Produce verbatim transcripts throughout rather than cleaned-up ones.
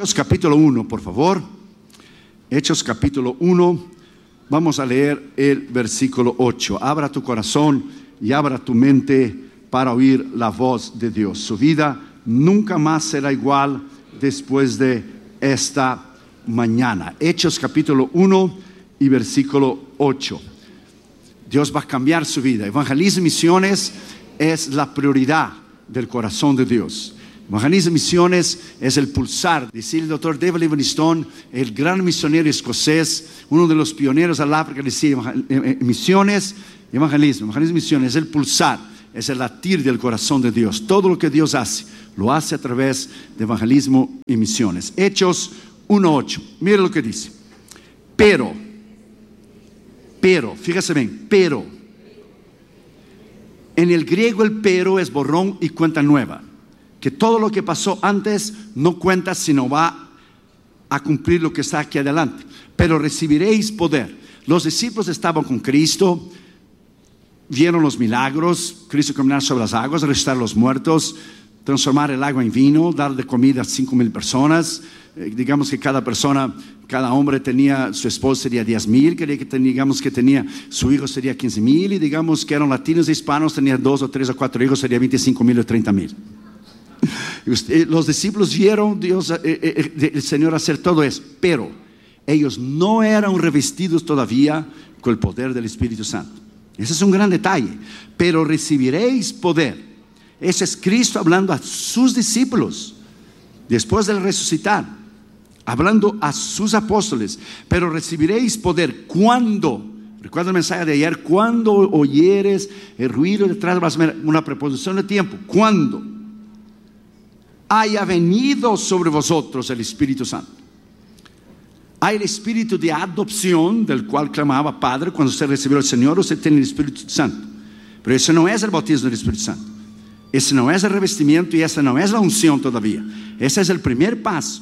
Hechos capítulo uno, por favor. Hechos capítulo uno. Vamos a leer el versículo ocho. Abra tu corazón y abra tu mente para oír la voz de Dios. Su vida nunca más será igual después de esta mañana. Hechos capítulo uno y versículo ocho. Dios va a cambiar su vida. Evangelismo y misiones es la prioridad del corazón de Dios. Evangelismo y misiones es el pulsar. Decía el doctor David Livingstone, el gran misionero escocés, uno de los pioneros al África, decía misiones, evangelismo. Evangelismo y misiones es el pulsar, es el latir del corazón de Dios. Todo lo que Dios hace, lo hace a través de evangelismo y misiones. Hechos uno ocho. Mire lo que dice. Pero, pero, fíjese bien, pero. En el griego el pero es borrón y cuenta nueva. Que todo lo que pasó antes no cuenta, sino va a cumplir lo que está aquí adelante. Pero recibiréis poder. Los discípulos estaban con Cristo, vieron los milagros, Cristo caminar sobre las aguas, resucitar a los muertos, transformar el agua en vino, dar de comida a cinco mil personas. Eh, digamos que cada persona, cada hombre tenía, su esposa sería diez mil, que digamos que tenía, su hijo sería quince mil, y digamos que eran latinos e hispanos, tenía dos o tres o cuatro hijos, sería veinticinco mil o treinta mil. Los discípulos vieron Dios, eh, eh, el Señor hacer todo eso, pero ellos no eran revestidos todavía con el poder del Espíritu Santo. Ese es un gran detalle. Pero recibiréis poder. Ese es Cristo hablando a sus discípulos después del resucitar, hablando a sus apóstoles. Pero recibiréis poder cuando, recuerda el mensaje de ayer, cuando oyeres el ruido detrás de una preposición de tiempo, cuando haya venido sobre vosotros el Espíritu Santo. Hay el Espíritu de adopción, del cual clamaba Padre. Cuando usted recibió al Señor, usted tiene el Espíritu Santo. Pero ese no es el bautismo del Espíritu Santo. Ese no es el revestimiento y esa no es la unción todavía. Ese es el primer paso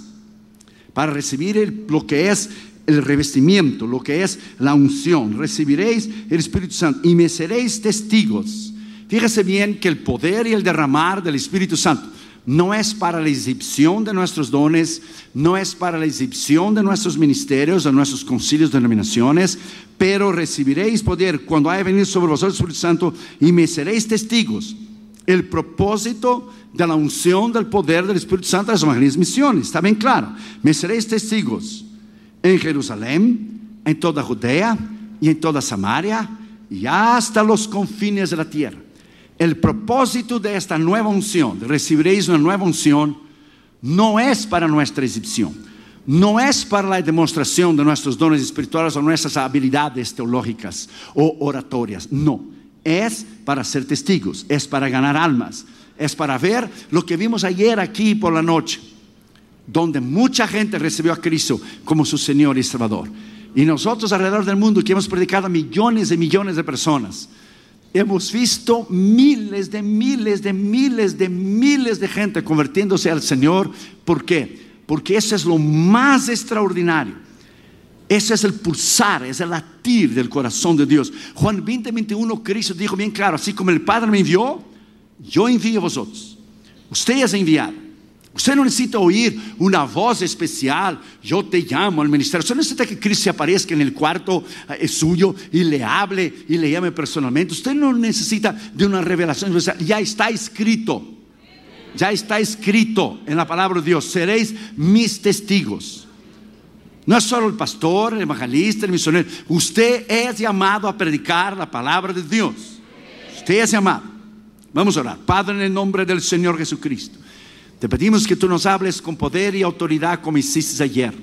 para recibir el, lo que es el revestimiento, lo que es la unción. Recibiréis el Espíritu Santo y me seréis testigos. Fíjese bien que el poder y el derramar del Espíritu Santo no es para la exhibición de nuestros dones, no es para la exhibición de nuestros ministerios, de nuestros concilios, denominaciones, pero recibiréis poder cuando haya venido sobre vosotros el Espíritu Santo y me seréis testigos. El propósito de la unción del poder del Espíritu Santo es evangelismo y misiones, está bien claro. Me seréis testigos en Jerusalén, en toda Judea y en toda Samaria y hasta los confines de la tierra. El propósito de esta nueva unción, de recibiréis una nueva unción, no es para nuestra exhibición, no es para la demostración de nuestros dones espirituales o nuestras habilidades teológicas o oratorias. No, es para ser testigos, es para ganar almas, es para ver lo que vimos ayer aquí por la noche, donde mucha gente recibió a Cristo como su Señor y Salvador. Y nosotros alrededor del mundo, que hemos predicado a millones y millones de personas, hemos visto miles de miles de miles de miles de gente convirtiéndose al Señor. ¿Por qué? Porque eso es lo más extraordinario. Ese es el pulsar, es el latir del corazón de Dios. Juan veinte, veintiuno, Cristo dijo bien claro: así como el Padre me envió, yo envío a vosotros. Usted es enviado. Usted no necesita oír una voz especial: yo te llamo al ministerio. Usted no necesita que Cristo se aparezca en el cuarto eh, suyo y le hable y le llame personalmente. Usted no necesita de una revelación especial. Ya está escrito, ya está escrito en la palabra de Dios: seréis mis testigos. No es solo el pastor, el evangelista, el misionero. Usted es llamado a predicar la palabra de Dios. Usted es llamado. Vamos a orar. Padre, en el nombre del Señor Jesucristo, te pedimos que tú nos hables con poder y autoridad como hiciste ayer.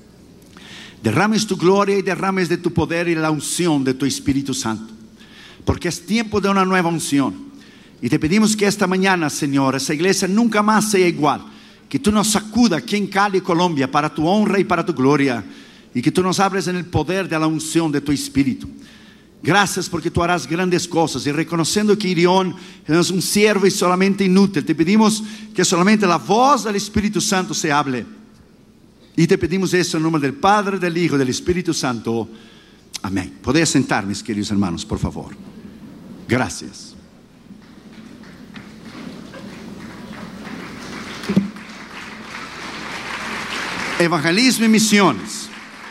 Derrames tu gloria y derrames de tu poder y la unción de tu Espíritu Santo, porque es tiempo de una nueva unción. Y te pedimos que esta mañana, Señor, esa iglesia nunca más sea igual. Que tú nos sacudas aquí en Cali, Colombia, para tu honra y para tu gloria, y que tú nos hables en el poder de la unción de tu Espíritu. Gracias porque tú harás grandes cosas. Y reconociendo que Irión es un siervo y solamente inútil, te pedimos que solamente la voz del Espíritu Santo se hable. Y te pedimos eso en nombre del Padre, del Hijo y del Espíritu Santo. Amén. Podéis sentar, mis queridos hermanos, por favor. Gracias. Evangelismo y misiones.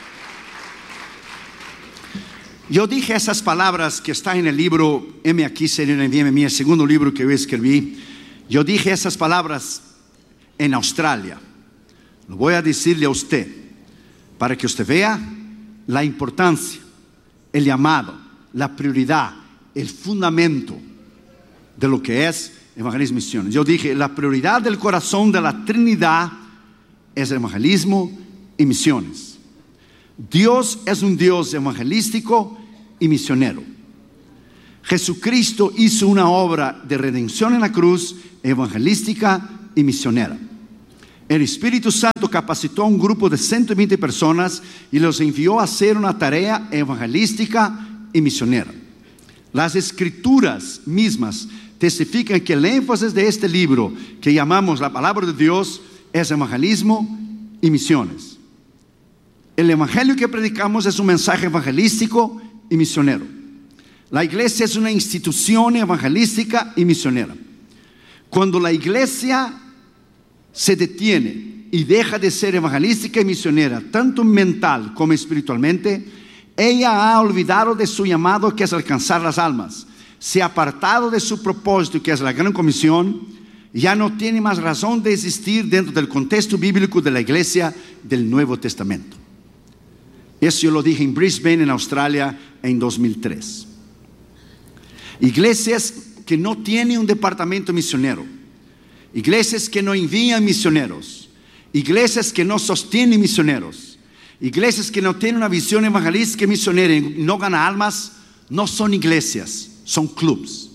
Yo dije esas palabras que están en el libro, heme aquí, Señor, envíame a mí, el segundo libro que yo escribí. Yo dije esas palabras en Australia. Lo voy a decirle a usted, para que usted vea la importancia, el llamado, la prioridad, el fundamento de lo que es evangelismo y misiones. Yo dije, la prioridad del corazón de la Trinidad es evangelismo y misiones. Dios es un Dios evangelístico y misionero. Jesucristo hizo una obra de redención en la cruz, evangelística y misionera. El Espíritu Santo capacitó a un grupo de ciento veinte personas y los envió a hacer una tarea evangelística y misionera. Las Escrituras mismas testifican que el énfasis de este libro, que llamamos la palabra de Dios, es evangelismo y misiones. El evangelio que predicamos es un mensaje evangelístico y misionero. La iglesia es una institución evangelística y misionera. Cuando la iglesia se detiene y deja de ser evangelística y misionera, tanto mental como espiritualmente, ella ha olvidado de su llamado, que es alcanzar las almas. Se ha apartado de su propósito, que es la gran comisión. Ya no tiene más razón de existir dentro del contexto bíblico de la iglesia del Nuevo Testamento. Eso yo lo dije en Brisbane, en Australia, en dos mil tres. Iglesias que no tienen un departamento misionero, iglesias que no envían misioneros, iglesias que no sostienen misioneros, iglesias que no tienen una visión evangelística y misionera y no ganan almas, no son iglesias, son clubs.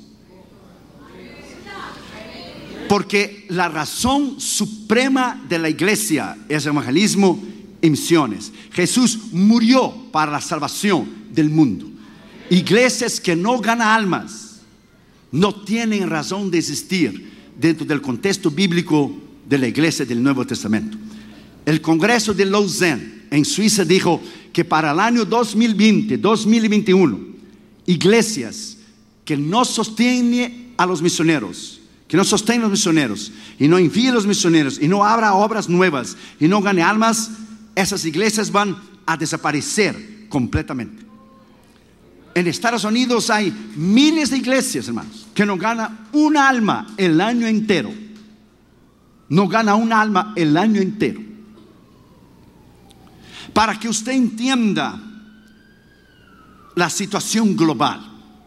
Porque la razón suprema de la iglesia es evangelismo y misiones. Jesús murió para la salvación del mundo. Iglesias que no ganan almas no tienen razón de existir dentro del contexto bíblico de la iglesia del Nuevo Testamento. El Congreso de Lausanne en Suiza dijo que para el año dos mil veinte, dos mil veintiuno, iglesias que no sostienen a los misioneros, que no sostengan a los misioneros y no envíen a los misioneros y no abra obras nuevas y no gane almas, esas iglesias van a desaparecer completamente. En Estados Unidos hay miles de iglesias, hermanos, que no ganan un alma el año entero. No gana un alma el año entero. Para que usted entienda la situación global,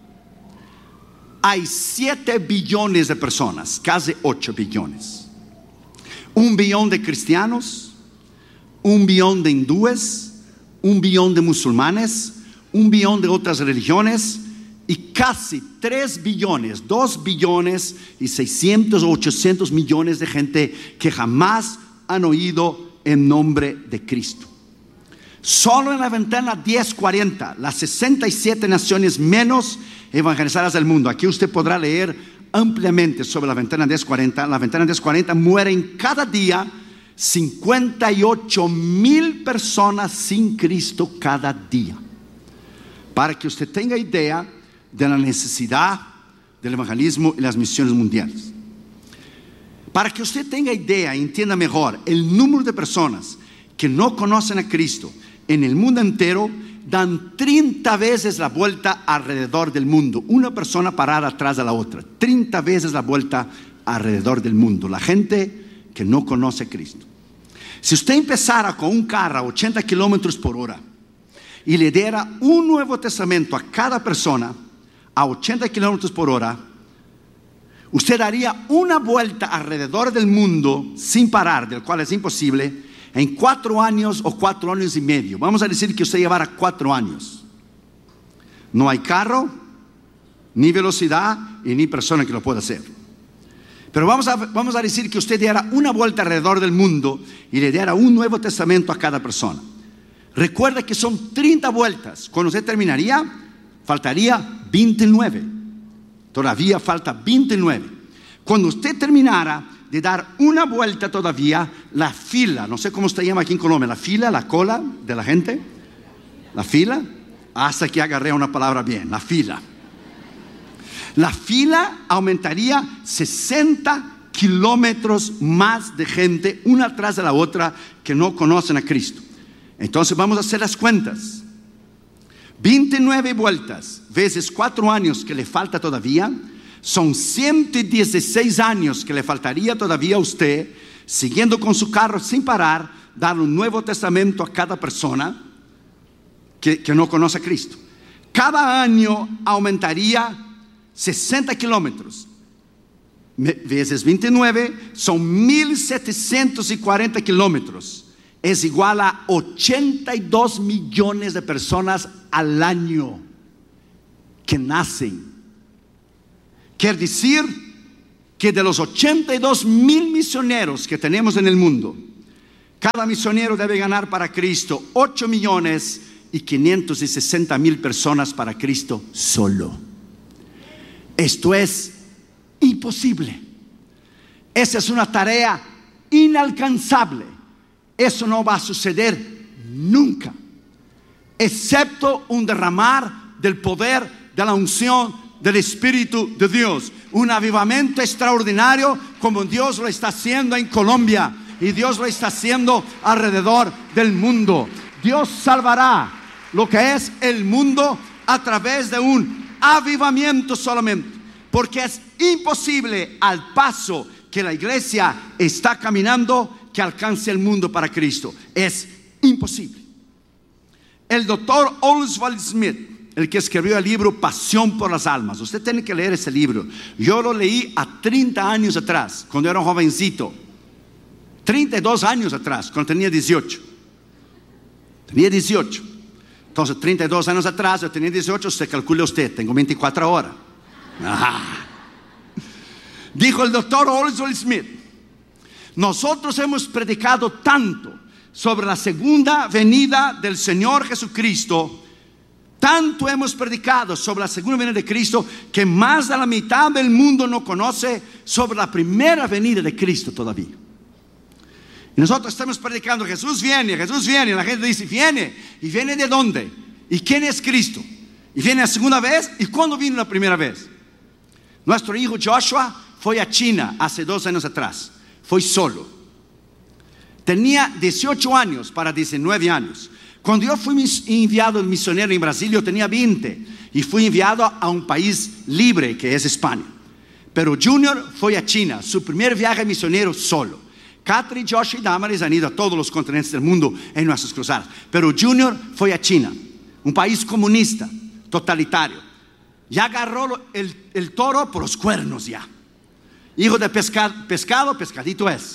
hay siete billones de personas, casi ocho billones. Un billón de cristianos, un billón de hindúes, un billón de musulmanes, un billón de otras religiones y casi tres billones, dos billones y seiscientos o ochocientos millones de gente que jamás han oído el nombre de Cristo. Solo en la ventana diez cuarenta, las sesenta y siete naciones menos evangelizadas del mundo. Aquí usted podrá leer ampliamente sobre la ventana diez cuarenta. La ventana diez cuarenta mueren cada día cincuenta y ocho mil personas sin Cristo cada día. Para que usted tenga idea de la necesidad del evangelismo y las misiones mundiales. Para que usted tenga idea y entienda mejor el número de personas que no conocen a Cristo en el mundo entero, dan treinta veces la vuelta alrededor del mundo. Una persona parada atrás de la otra. treinta veces la vuelta alrededor del mundo. La gente que no conoce a Cristo. Si usted empezara con un carro a ochenta kilómetros por hora y le diera un Nuevo Testamento a cada persona a ochenta kilómetros por hora, usted daría una vuelta alrededor del mundo sin parar, del cual es imposible, en cuatro años o cuatro años y medio. Vamos a decir que usted llevara cuatro años. No hay carro, ni velocidad y ni persona que lo pueda hacer. Pero vamos a, vamos a decir que usted diera una vuelta alrededor del mundo y le diera un Nuevo Testamento a cada persona. Recuerda que son treinta vueltas. Cuando usted terminaría, faltaría veintinueve. Todavía falta veintinueve. Cuando usted terminara de dar una vuelta todavía, la fila, no sé cómo se llama aquí en Colombia, la fila, la cola de la gente, la fila, hasta que agarré una palabra bien, la fila. La fila aumentaría sesenta kilómetros más de gente, una tras de la otra, que no conocen a Cristo. Entonces vamos a hacer las cuentas. veintinueve vueltas veces cuatro años que le falta todavía, son ciento dieciséis años que le faltaría todavía a usted, siguiendo con su carro sin parar, dar un Nuevo Testamento a cada persona que, que no conoce a Cristo. Cada año aumentaría sesenta kilómetros. Veces veintinueve son mil setecientos cuarenta kilómetros. Es igual a ochenta y dos millones de personas al año que nacen. Quiere decir que de los ochenta y dos mil misioneros que tenemos en el mundo, cada misionero debe ganar para Cristo ocho millones y quinientos sesenta mil personas para Cristo solo. Esto es imposible. Esa es una tarea inalcanzable. Eso no va a suceder nunca, excepto un derramar del poder, de la unción del Espíritu de Dios, un avivamiento extraordinario como Dios lo está haciendo en Colombia y Dios lo está haciendo alrededor del mundo. Dios salvará lo que es el mundo a través de un avivamiento solamente, porque es imposible, al paso que la iglesia está caminando, que alcance el mundo para Cristo. Es imposible. El doctor Oswald Smith, el que escribió el libro Pasión por las Almas, usted tiene que leer ese libro. Yo lo leí a treinta años atrás, cuando era un jovencito. treinta y dos años atrás, cuando tenía dieciocho. Tenía dieciocho. Entonces, treinta y dos años atrás, yo tenía dieciocho, se calcula usted, tengo veinticuatro ahora. Ajá. Dijo el doctor Oswald Smith: nosotros hemos predicado tanto sobre la segunda venida del Señor Jesucristo, tanto hemos predicado sobre la segunda venida de Cristo, que más de la mitad del mundo no conoce sobre la primera venida de Cristo todavía. Y nosotros estamos predicando: Jesús viene, Jesús viene. Y la gente dice: ¿viene? ¿Y viene de dónde? ¿Y quién es Cristo? ¿Y viene la segunda vez? ¿Y cuándo vino la primera vez? Nuestro hijo Joshua fue a China hace dos años atrás. Fue solo. Tenía dieciocho años para diecinueve años. Cuando yo fui enviado misionero en Brasil, yo tenía veinte. Y fui enviado a un país libre que es España. Pero Junior fue a China, su primer viaje misionero solo. Catherine, Josh y Damaris han ido a todos los continentes del mundo en nuestras cruzadas. Pero Junior fue a China, un país comunista, totalitario. Ya agarró el, el toro por los cuernos ya. Hijo de pescado, pescado, pescadito es.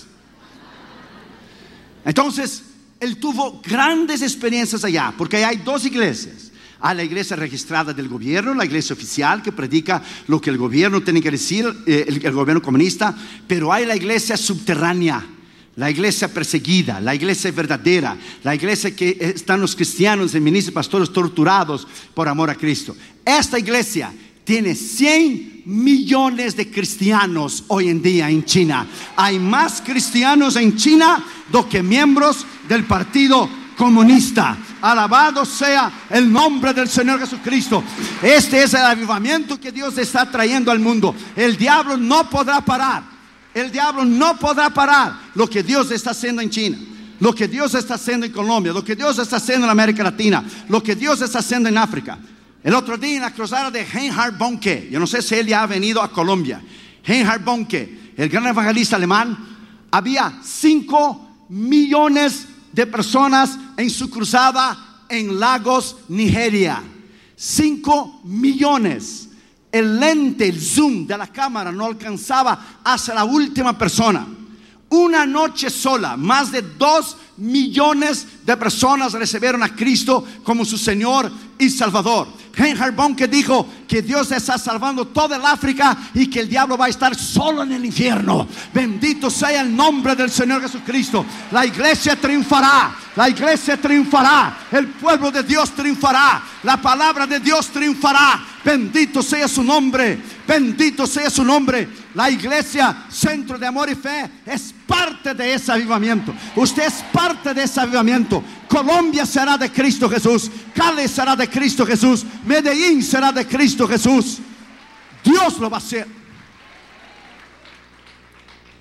Entonces, él tuvo grandes experiencias allá, porque hay dos iglesias. Hay la iglesia registrada del gobierno, la iglesia oficial que predica lo que el gobierno tiene que decir, eh, el, el gobierno comunista. Pero hay la iglesia subterránea, la iglesia perseguida, la iglesia verdadera, la iglesia que están los cristianos y ministros, pastores torturados por amor a Cristo. Esta iglesia tiene cien millones de cristianos hoy en día en China. Hay más cristianos en China do que miembros del Partido Comunista. Alabado sea el nombre del Señor Jesucristo. Este es el avivamiento que Dios está trayendo al mundo. El diablo no podrá parar. El diablo no podrá parar lo que Dios está haciendo en China, lo que Dios está haciendo en Colombia, lo que Dios está haciendo en América Latina, lo que Dios está haciendo en África. El otro día en la cruzada de Reinhard Bonnke, yo no sé si él ya ha venido a Colombia. Reinhard Bonnke, el gran evangelista alemán, había cinco millones de personas en su cruzada en Lagos, Nigeria. cinco millones. El lente, el zoom de la cámara no alcanzaba hasta la última persona. Una noche sola, más de dos millones de personas recibieron a Cristo como su Señor y Salvador. Reinhard Bonnke dijo que Dios está salvando toda el África y que el diablo va a estar solo en el infierno. Bendito sea el nombre del Señor Jesucristo. La iglesia triunfará, la iglesia triunfará, el pueblo de Dios triunfará, la palabra de Dios triunfará. Bendito sea su nombre, bendito sea su nombre. La iglesia, Centro de Amor y Fe, es parte de ese avivamiento. Usted es parte de ese avivamiento. Colombia será de Cristo Jesús, Cali será de Cristo Jesús, Medellín será de Cristo Jesús. Dios lo va a hacer.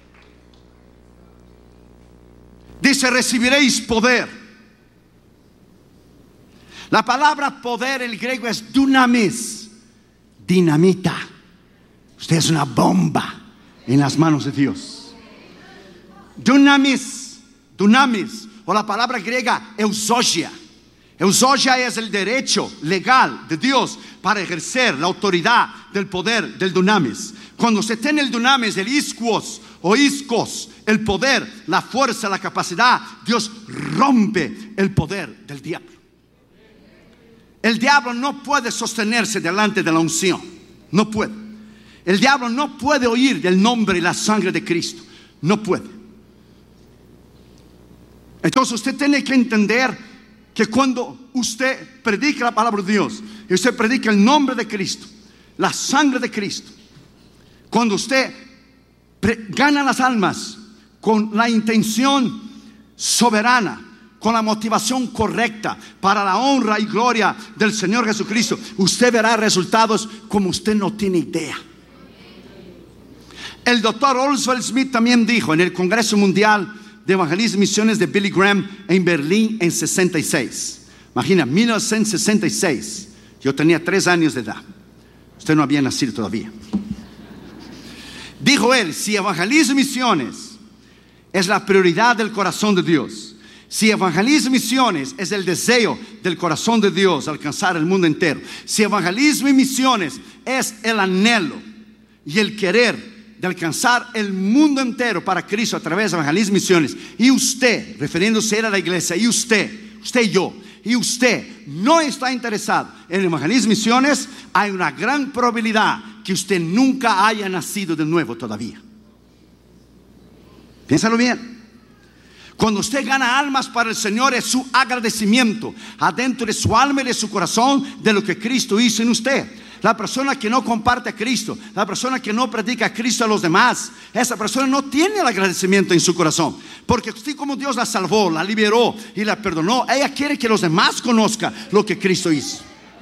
Dice, recibiréis poder. La palabra poder en el griego es dunamis, dinamita. Usted es una bomba en las manos de Dios. Dunamis, dunamis, o la palabra griega eusogia. Eusogia es el derecho legal de Dios para ejercer la autoridad del poder del dunamis. Cuando se tiene el dunamis, el isquos o iscos, el poder, la fuerza, la capacidad, Dios rompe el poder del diablo. El diablo no puede sostenerse delante de la unción. No puede. El diablo no puede oír del nombre y la sangre de Cristo. No puede. Entonces usted tiene que entender que cuando usted predica la palabra de Dios y usted predica el nombre de Cristo, la sangre de Cristo, cuando usted gana las almas con la intención soberana, con la motivación correcta para la honra y gloria del Señor Jesucristo, usted verá resultados como usted no tiene idea. El doctor Oswald Smith también dijo en el Congreso Mundial de Evangelismo y Misiones de Billy Graham en Berlín en sesenta y seis. Imagina, mil novecientos sesenta y seis. Yo tenía tres años de edad. Usted no había nacido todavía. Dijo él, si evangelismo y misiones es la prioridad del corazón de Dios, si evangelismo y misiones es el deseo del corazón de Dios alcanzar el mundo entero, si evangelismo y misiones es el anhelo y el querer de alcanzar el mundo entero para Cristo a través de evangelismo y misiones, y usted, refiriéndose a la iglesia, y usted, usted y yo, y usted no está interesado en evangelismo y misiones, hay una gran probabilidad que usted nunca haya nacido de nuevo todavía. Piénsalo bien. Cuando usted gana almas para el Señor, es su agradecimiento adentro de su alma y de su corazón de lo que Cristo hizo en usted. La persona que no comparte a Cristo, la persona que no predica a Cristo a los demás, esa persona no tiene el agradecimiento en su corazón, porque así como Dios la salvó, la liberó y la perdonó, ella quiere que los demás conozcan lo que Cristo hizo.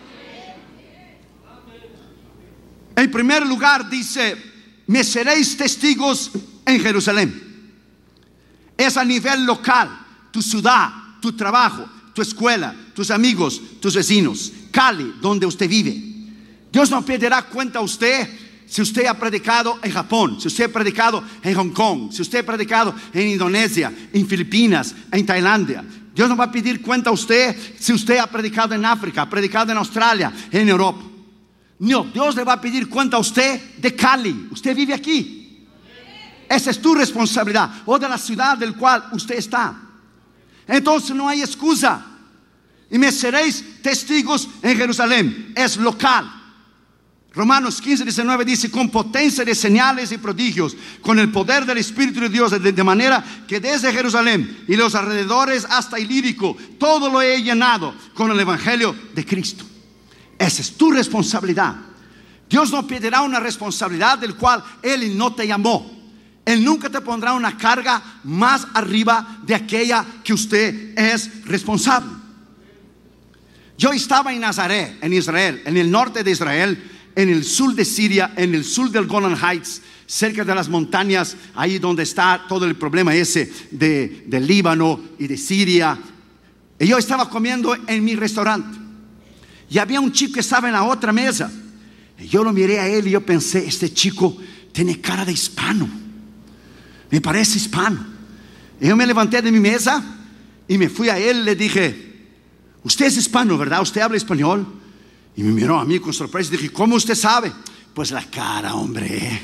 En primer lugar dice, me seréis testigos en Jerusalén. Es a nivel local, tu ciudad, tu trabajo, tu escuela, tus amigos, tus vecinos. Cali, donde usted vive. Dios no pedirá cuenta a usted si usted ha predicado en Japón, si usted ha predicado en Hong Kong, si usted ha predicado en Indonesia, en Filipinas, en Tailandia. Dios no va a pedir cuenta a usted si usted ha predicado en África, ha predicado en Australia, en Europa. No, Dios le va a pedir cuenta a usted de Cali. Usted vive aquí. Esa es tu responsabilidad, o de la ciudad del cual usted está. Entonces no hay excusa. Y me seréis testigos en Jerusalén. Es local. Romanos quince, diecinueve dice, con potencia de señales y prodigios, con el poder del Espíritu de Dios, de, de manera que desde Jerusalén y los alrededores hasta Ilírico, todo lo he llenado con el Evangelio de Cristo. Esa es tu responsabilidad. Dios no pedirá una responsabilidad del cual Él no te llamó. Él nunca te pondrá una carga más arriba de aquella que usted es responsable. Yo estaba en Nazaret, en Israel, en el norte de Israel, en el sur de Siria, en el sur del Golan Heights, cerca de las montañas, ahí donde está todo el problema ese de, de Líbano y de Siria. Y yo estaba comiendo en mi restaurante y había un chico que estaba en la otra mesa. Y yo lo miré a él y yo pensé, este chico tiene cara de hispano, me parece hispano. Y yo me levanté de mi mesa y me fui a él y le dije, usted es hispano, ¿verdad? ¿Usted habla español? Y me miró a mí con sorpresa y dije, ¿cómo usted sabe? Pues la cara, hombre.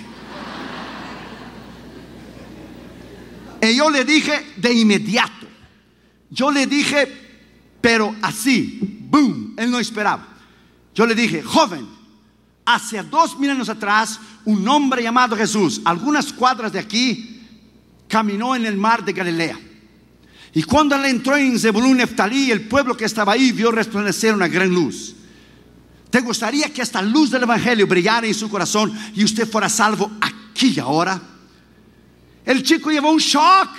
Y yo le dije de inmediato, yo le dije, pero así, boom, él no esperaba. Yo le dije, joven, hace dos mil años atrás, un hombre llamado Jesús, algunas cuadras de aquí, caminó en el mar de Galilea. Y cuando él entró en Zebulún, Neftalí, el pueblo que estaba ahí vio resplandecer una gran luz. ¿Te gustaría que esta luz del Evangelio brillara en su corazón y usted fuera salvo aquí y ahora? El chico llevó un shock.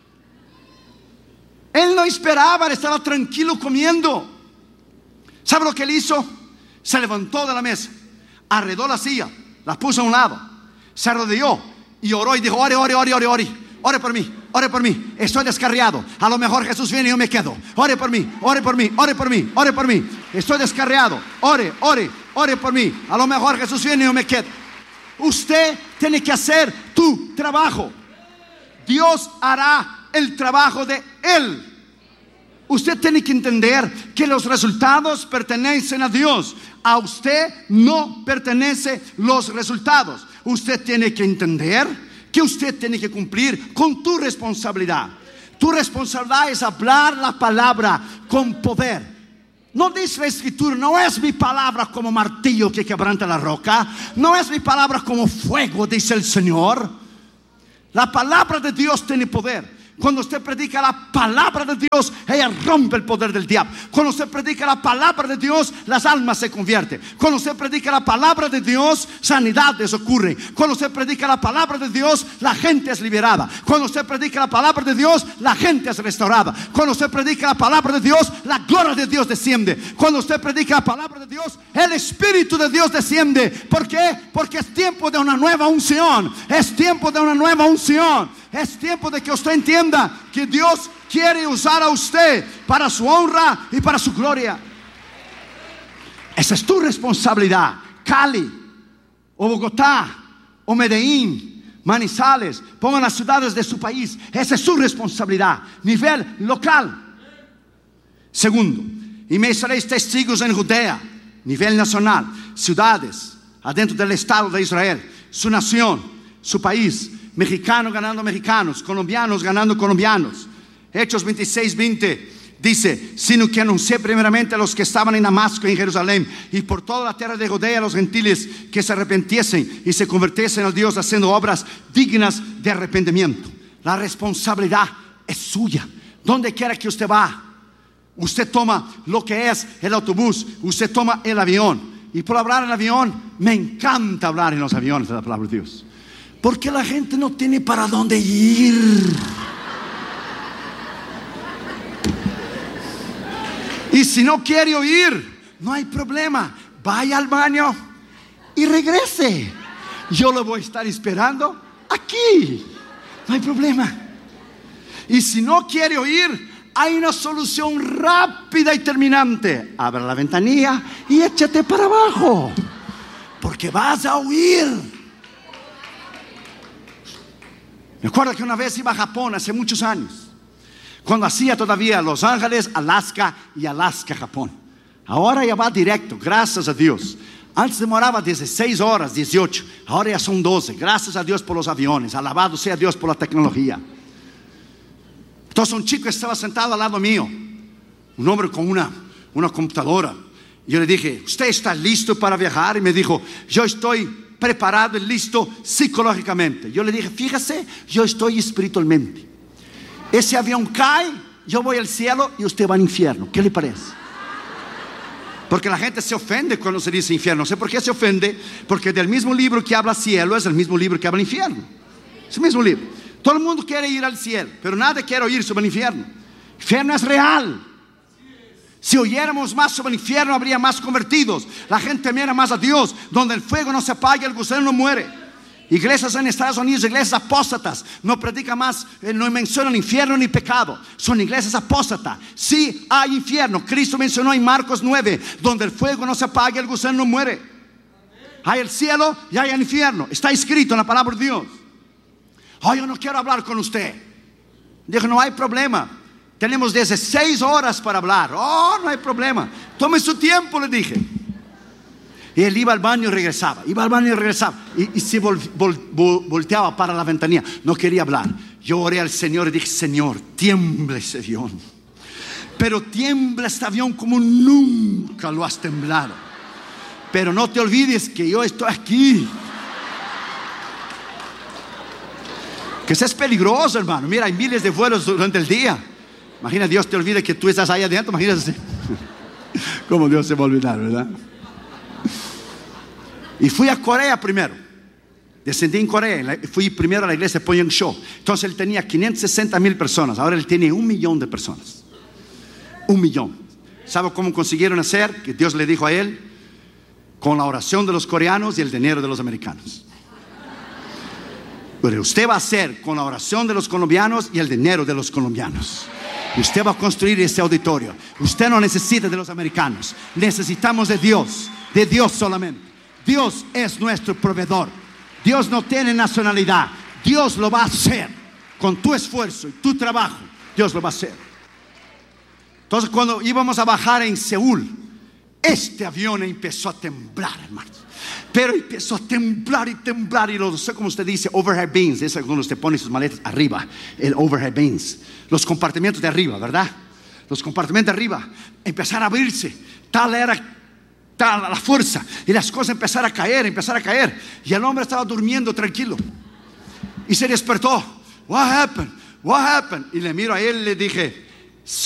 Él no esperaba, él estaba tranquilo comiendo. ¿Sabe lo que él hizo? Se levantó de la mesa, arredó la silla, la puso a un lado, se arrodilló y oró y dijo, ore, ore, ore, ore, ore, ore por mí, ore ore por mí, estoy descarriado. A lo mejor Jesús viene y yo me quedo. Ore por mí, ore por mí, ore por mí, ore por mí. Estoy descarriado. Ore, ore, ore por mí. A lo mejor Jesús viene y yo me quedo. Usted tiene que hacer tu trabajo. Dios hará el trabajo de Él. Usted tiene que entender que los resultados pertenecen a Dios. A usted no pertenecen los resultados. Usted tiene que entender que usted tiene que cumplir con tu responsabilidad. Tu responsabilidad es hablar la palabra con poder. No dice la escritura, no es mi palabra como martillo que quebranta la roca. No es mi palabra como fuego, dice el Señor. La palabra de Dios tiene poder. Cuando usted predica la palabra de Dios, ella rompe el poder del diablo. Cuando usted predica la palabra de Dios, las almas se convierten. Cuando usted predica la palabra de Dios, sanidades ocurren. Cuando usted predica la palabra de Dios, la gente es liberada. Cuando usted predica la palabra de Dios, la gente es restaurada. Cuando usted predica la palabra de Dios, la gloria de Dios desciende. Cuando usted predica la palabra de Dios, el Espíritu de Dios desciende. ¿Por qué? Porque es tiempo de una nueva unción. Es tiempo de una nueva unción. Es tiempo de que usted entienda que Dios quiere usar a usted para su honra y para su gloria. Esa es tu responsabilidad. Cali, o Bogotá, o Medellín, Manizales, pongan las ciudades de su país. Esa es su responsabilidad, nivel local. Segundo, y me seréis testigos en Judea, nivel nacional, ciudades adentro del estado de Israel, su nación, su país. Mexicanos ganando mexicanos, colombianos ganando colombianos. Hechos veintiséis, veinte dice: sino que anuncié primeramente a los que estaban en Damasco y en Jerusalén y por toda la tierra de Judea a los gentiles que se arrepentiesen y se convirtiesen al Dios haciendo obras dignas de arrepentimiento. La responsabilidad es suya. Donde quiera que usted va, usted toma lo que es el autobús, usted toma el avión. Y por hablar en el avión, me encanta hablar en los aviones de la palabra de Dios. Porque la gente no tiene para dónde ir. Y si no quiere oír, no hay problema. Vaya al baño y regrese. Yo lo voy a estar esperando aquí. No hay problema. Y si no quiere oír, hay una solución rápida y terminante. Abre la ventanilla y échate para abajo. Porque vas a oír. Me acuerdo que una vez iba a Japón hace muchos años, cuando hacía todavía Los Ángeles, Alaska y Alaska, Japón. Ahora ya va directo, gracias a Dios. Antes demoraba dieciséis horas, dieciocho. Ahora ya son doce. Gracias a Dios por los aviones. Alabado sea Dios por la tecnología. Entonces un chico estaba sentado al lado mío, un hombre con una, una computadora. Yo le dije: ¿usted está listo para viajar? Y me dijo: yo estoy preparado y listo psicológicamente. Yo le dije: fíjese, yo estoy espiritualmente. Ese avión cae, yo voy al cielo y usted va al infierno. ¿Qué le parece? Porque la gente se ofende cuando se dice infierno. No sé por qué se ofende, porque del mismo libro que habla cielo es el mismo libro que habla infierno. Es el mismo libro. Todo el mundo quiere ir al cielo, pero nadie quiere oír sobre el infierno. El infierno es real. Si oyéramos más sobre el infierno, habría más convertidos. La gente temiera más a Dios. Donde el fuego no se apaga, el gusano no muere. Iglesias en Estados Unidos, iglesias apóstatas, no predican más, eh, no mencionan infierno ni pecado. Son iglesias apóstatas. Sí hay infierno. Cristo mencionó en Marcos nueve: donde el fuego no se apaga, el gusano no muere. Hay el cielo y hay el infierno. Está escrito en la palabra de Dios. Oh, yo no quiero hablar con usted. Dijo: no hay problema. Tenemos dieciséis horas para hablar. Oh, no hay problema. Tome su tiempo, le dije. Y él iba al baño y regresaba. Iba al baño y regresaba. Y, y se vol, vol, vol, volteaba para la ventanilla. No quería hablar. Yo oré al Señor y dije: Señor, tiembla ese avión. Pero tiembla este avión como nunca lo has temblado. Pero no te olvides que yo estoy aquí. Que eso es peligroso, hermano. Mira, hay miles de vuelos durante el día. Imagina, Dios te olvide que tú estás ahí adentro. Imagínate cómo Dios se va a olvidar, ¿verdad? Y fui a Corea primero. Descendí en Corea. Fui primero a la iglesia de Poyengsho. Entonces él tenía quinientas sesenta mil personas. Ahora él tiene un millón de personas. Un millón. ¿Sabe cómo consiguieron hacer? Que Dios le dijo a él: con la oración de los coreanos y el dinero de los americanos. Pero usted va a hacer con la oración de los colombianos y el dinero de los colombianos. Usted va a construir ese auditorio. Usted no necesita de los americanos. Necesitamos de Dios, de Dios solamente. Dios es nuestro proveedor. Dios no tiene nacionalidad. Dios lo va a hacer con tu esfuerzo y tu trabajo. Dios lo va a hacer. Entonces, cuando íbamos a bajar en Seúl, este avión empezó a temblar, hermanos. Pero empezó a temblar y temblar. Y lo sé como usted dice, overhead bins. Es cuando usted pone sus maletas arriba. El overhead bins. Los compartimentos de arriba, ¿verdad? Los compartimentos de arriba empezaron a abrirse. Tal era tal la fuerza. Y las cosas empezaron a caer, empezaron a caer. Y el hombre estaba durmiendo tranquilo. Y se despertó. What happened? What happened? Y le miro a él y le dije,